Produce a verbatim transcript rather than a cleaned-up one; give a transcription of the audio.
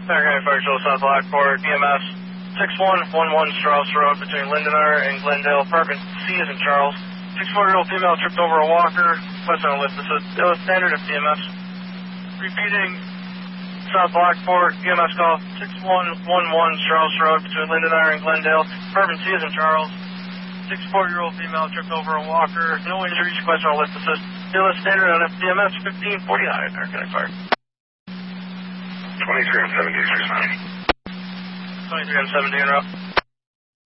County Fire Show, South Lockport, E M S six one one one Strauss Road between Lindenauer and Glendale. Apartment C is in Charles. sixty-four-year-old female tripped over a walker. Request on a lift assist. It was standard of E M S. Repeating South Lockport, E M S call six one one one Strauss Road between Lindenauer and Glendale. Apartment C is in Charles. sixty-four-year-old female tripped over a walker. No injuries. Request on a lift assist. It was standard on E M S fifteen forty-nine. County Fire. twenty-three and seventy is responding. twenty-three and seventy en route.